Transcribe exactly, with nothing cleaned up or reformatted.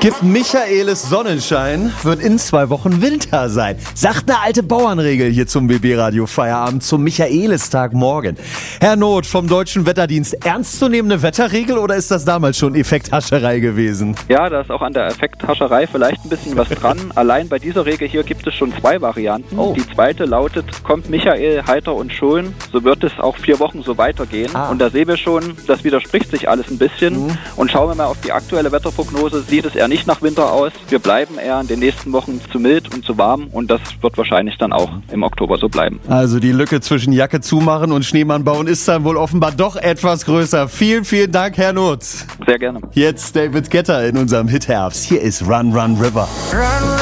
Gibt Michaelis Sonnenschein, wird in zwei Wochen Winter sein. Sagt eine alte Bauernregel hier zum B B-Radio Feierabend zum Michaelistag morgen. Herr Noth vom Deutschen Wetterdienst, ernstzunehmende Wetterregel oder ist das damals schon Effekthascherei gewesen? Ja, da ist auch an der Effekthascherei vielleicht ein bisschen was dran. Allein bei dieser Regel hier gibt es schon zwei Varianten. Oh. Die zweite lautet, kommt Michael heiter und schon, so wird es auch vier Wochen so weitergehen. Ah. Und da sehen wir schon, das widerspricht sich alles ein bisschen. Mhm. Und schauen wir mal auf die aktuelle Wetterprognose, sieht es eher nicht nach Winter aus. Wir bleiben eher in den nächsten Wochen zu mild und zu warm und das wird wahrscheinlich dann auch im Oktober so bleiben. Also die Lücke zwischen Jacke zumachen und Schneemann bauen ist dann wohl offenbar doch etwas größer. Vielen, vielen Dank, Herr Noth. Sehr gerne. Jetzt David Guetta in unserem Hit Herbst. Hier ist Run, Run, River. Run,